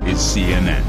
is CNN.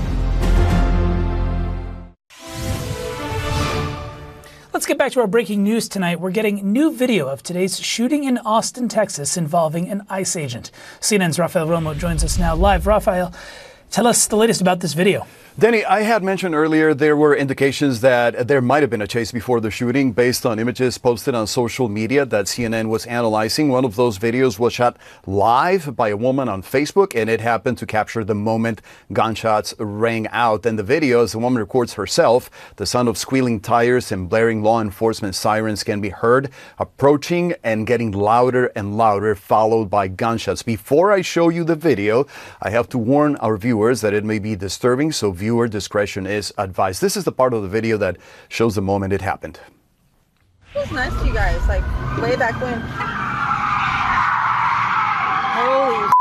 Let's get back to our breaking news tonight. We're getting new video of today's shooting in Austin, Texas, involving an ICE agent. CNN's Rafael Romo joins us now live. Rafael, tell us the latest about this video. Danny, I had mentioned earlier there were indications that there might have been a chase before the shooting based on images posted on social media that CNN was analyzing. One of those videos was shot live by a woman on Facebook, and it happened to capture the moment gunshots rang out. In the video, as the woman records herself, the sound of squealing tires and blaring law enforcement sirens can be heard approaching and getting louder and louder, followed by gunshots. Before I show you the video, I have to warn our viewers that it may be disturbing, so viewer discretion is advised. This is the part of the video that shows the moment it happened. It was nice to you guys, like way back when. Holy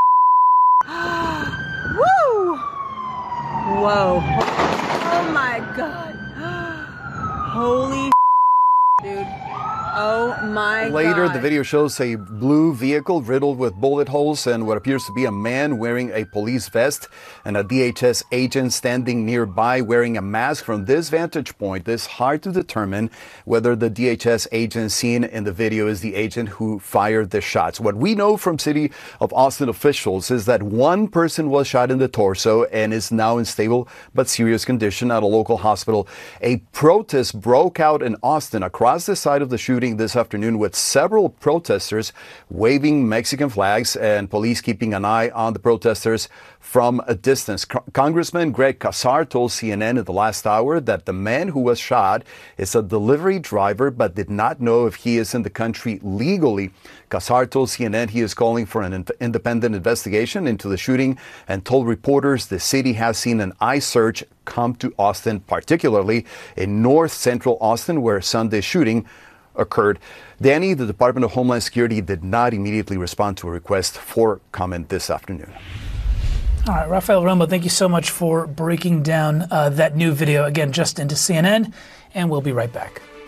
woo! Whoa. Oh my god. Holy dude. Oh my god. Later, the video shows a blue vehicle riddled with bullet holes and what appears to be a man wearing a police vest and a DHS agent standing nearby wearing a mask. From this vantage point, it's hard to determine whether the DHS agent seen in the video is the agent who fired the shots. What we know from City of Austin officials is that one person was shot in the torso and is now in stable but serious condition at a local hospital. A protest broke out in Austin across the site of the shooting this afternoon, with several protesters waving Mexican flags and police keeping an eye on the protesters from a distance. Congressman Greg Casar told CNN in the last hour that the man who was shot is a delivery driver but did not know if he is in the country legally. Casar told CNN he is calling for an independent investigation into the shooting and told reporters the city has seen an ICE surge come to Austin, particularly in north central Austin, where Sunday's shooting occurred. Danny, the Department of Homeland Security did not immediately respond to a request for comment this afternoon. All right, Rafael Romo, thank you so much for breaking down that new video, again, just into CNN, and we'll be right back.